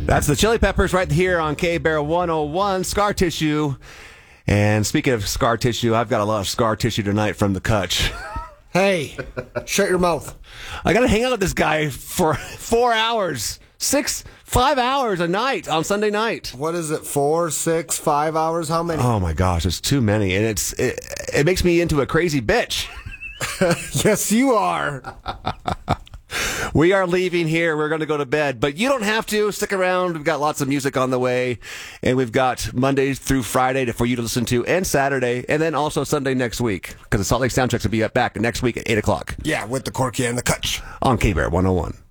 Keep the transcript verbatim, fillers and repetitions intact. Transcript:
That's the Chili Peppers right here on K-Bear one oh one, Scar Tissue. And speaking of scar tissue, I've got a lot of scar tissue tonight from the Kutch. Hey, shut your mouth. I got to hang out with this guy for four hours, six, five hours a night on Sunday night. What is it, four, six, five hours? How many? Oh, my gosh, it's too many. And it's it, it makes me into a crazy bitch. Yes, you are. We are leaving here. We're going to go to bed, but you don't have to. Stick around. We've got lots of music on the way, and we've got Mondays through Friday to, for you to listen to, and Saturday, and then also Sunday next week, because the Salt Lake Soundchecks will be back next week at eight o'clock. Yeah, with the Corky and the Kutch. On K-Bear one oh one.